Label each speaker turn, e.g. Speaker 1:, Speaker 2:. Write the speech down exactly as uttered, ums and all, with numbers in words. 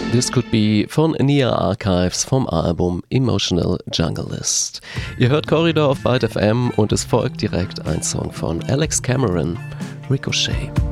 Speaker 1: This Could Be von Nia Archives vom Album Emotional Junglist. Ihr hört Corridor auf Byte F M und es folgt direkt ein Song von Alex Cameron, Ricochet.